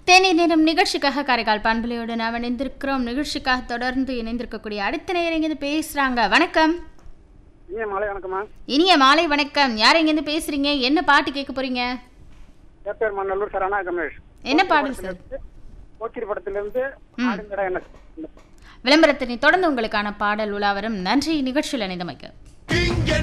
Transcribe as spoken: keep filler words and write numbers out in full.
தேநீர் நேரம் நிகழ்ச்சிக்காக காரைக்கால் பண்பலையோடு நாம் இணைந்திருக்கிறோம். நிகழ்ச்சிக்காக தொடர்ந்து இணைந்திருக்கக்கூடிய அடுத்த நேரம் இங்கேருந்து பேசுறாங்க. வணக்கம். இனிய மாலை வணக்கம்மா. இனிய மாலை வணக்கம். யார் இங்கேருந்து பேசுறீங்க? என்ன பாட்டு கேட்க போறீங்க? என் பேர் மண்ணல்லூர் சரணா கமேஷ். என்ன பாடல் சார்? போக்கிரி படத்திலிருந்து ஆடுங்கடா என்ன விளம்பரத்தினை தொடர்ந்து உங்களுக்கான பாடல் உலாவரும். நன்றி நிகழ்ச்சியில் இணைந்தமைக்கு.